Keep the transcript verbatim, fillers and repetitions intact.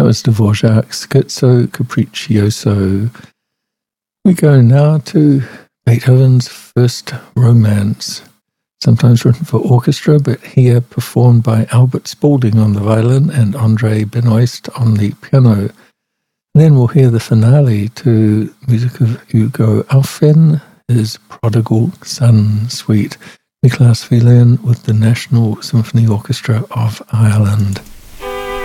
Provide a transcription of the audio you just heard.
That was Dvorak's Scherzo Capriccioso. We go now to Beethoven's First Romance, sometimes written for orchestra, but here performed by Albert Spaulding on the violin and André Benoist on the piano. And then we'll hear the finale to music of Hugo Alfvén, his Prodigal Son Suite, Nicholas Villain with the National Symphony Orchestra of Ireland.